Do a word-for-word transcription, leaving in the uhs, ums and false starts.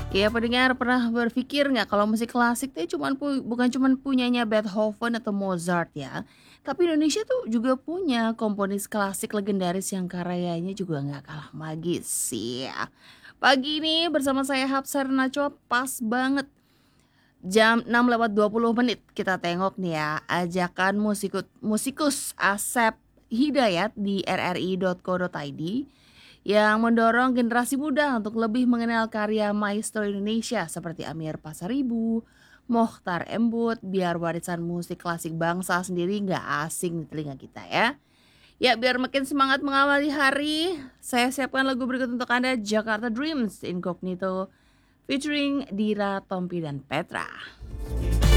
Ya pendengar pernah berpikir nggak kalau musik klasik tuh cuman pu bukan cuman punyanya Beethoven atau Mozart ya, tapi Indonesia tuh juga punya komponis klasik legendaris yang karyanya juga nggak kalah magis sih ya. Pagi ini bersama saya Hapsar Nachwa pas banget jam enam lewat dua puluh menit kita tengok nih ya ajakan musikus musikus Asep Hidayat di r r i titik co titik i d yang mendorong generasi muda untuk lebih mengenal karya maestro Indonesia seperti Amir Pasaribu, Mokhtar Embut, biar warisan musik klasik bangsa sendiri nggak asing di telinga kita ya. Ya biar makin semangat mengawali hari, saya siapkan lagu berikut untuk Anda, Jakarta Dreams Incognito featuring Dira, Tompi, dan Petra.